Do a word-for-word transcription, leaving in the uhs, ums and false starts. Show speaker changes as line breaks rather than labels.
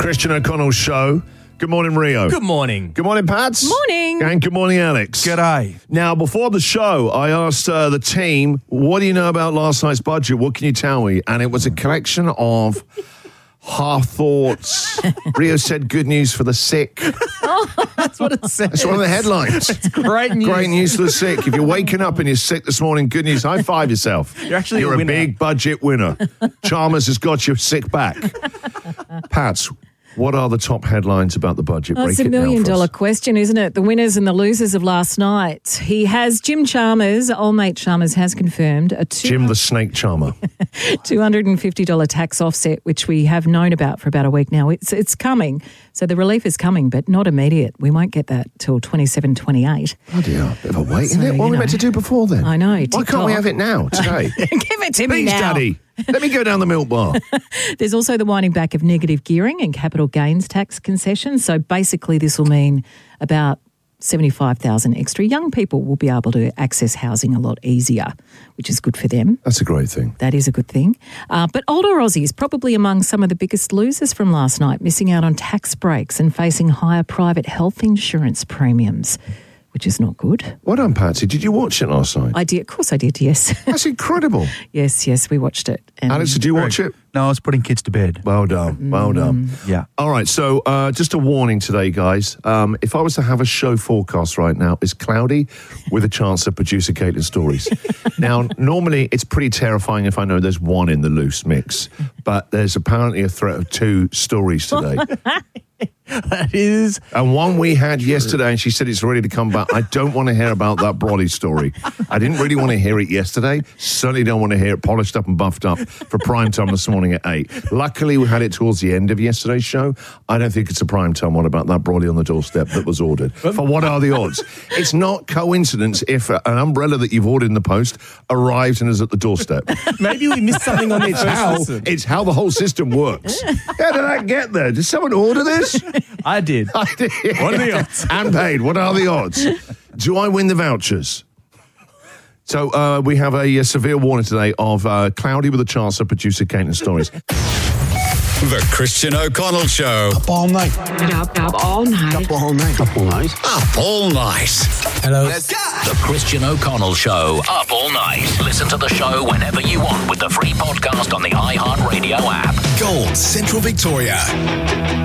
Christian O'Connell Show. Good morning, Rio.
Good morning.
Good morning, Pats.
Morning.
And good morning, Alex.
G'day.
Now, before the show, I asked uh, the team, what do you know about last night's budget? What can you tell me? And it was a collection of half thoughts. Rio said good news for the sick.
Oh,
That's what it says.
That's one of the headlines.
Great news.
Great news for the sick. If you're waking up and you're sick this morning, good news. High five yourself.
You're actually
You're
a
a,
winner.
big budget winner. Chalmers has got your sick back. Pats, what are the top headlines about the budget?
Oh, it's
Break
a
it down
million
for us.
dollar question, isn't it? The winners and the losers of last night. He has Jim Chalmers, old mate Chalmers has confirmed a two,
Jim the Snake Charmer.
two hundred fifty dollars tax offset, which we have known about for about a week now. It's it's coming. So the relief is coming, but not immediate. We won't get that till twenty-seven twenty-eight.
Bloody hell, bit of a wait, isn't
So,
it? What
you
were we
know.
meant to do before then?
I know,
Why can't
TikTok.
we have it now, today?
Give it to me
Please,
now.
Daddy. Let me go down the milk bar.
There's also the winding back of negative gearing and capital gains tax concessions. So basically this will mean about seventy-five thousand extra young people will be able to access housing a lot easier, which is good for them.
That's a great thing.
That is a good thing. Uh, but older Aussies probably among some of the biggest losers from last night, missing out on tax breaks and facing higher private health insurance premiums, which is not good.
Well done, Patsy. Did you watch it last night?
I did, of course I did, yes.
That's incredible.
yes, yes, we watched it. And
Alex, did you watch it?
No, I was putting kids to bed.
Well done. Well done.
Yeah.
All right. So uh, just a warning today, guys. Um, if I was to have a show forecast right now, it's cloudy with a chance of producer Caitlin stories. Now, normally it's pretty terrifying if I know there's one in the loose mix, but there's apparently a threat of two stories today.
That is.
And one we had yesterday, and she said it's ready to come back. I don't want to hear about that Brolly story. I didn't really want to hear it yesterday. Certainly don't want to hear it polished up and buffed up for prime time this morning at eight. Luckily, we had it towards the end of yesterday's show. I don't think it's a prime time one about that Brolly on the doorstep that was ordered. For what are the odds? It's not coincidence if an umbrella that you've ordered in the post arrives and is at the doorstep.
Maybe we missed something on the
It's
first
how,
listen.
it's how the whole system works. How did that get there? Did someone order this?
I did.
I did.
What are the odds?
And paid. What are the odds? Do I win the vouchers? So uh, we have a, a severe warning today of uh, cloudy with a chance of producer Caitlin stories.
The Christian O'Connell Show.
Up all night.
Up, up all night.
Up all night. Up all night.
Up all night.
Hello.
The Christian O'Connell Show, up all night. Listen to the show whenever you want with the free podcast on the iHeartRadio app.
Gold Central Victoria.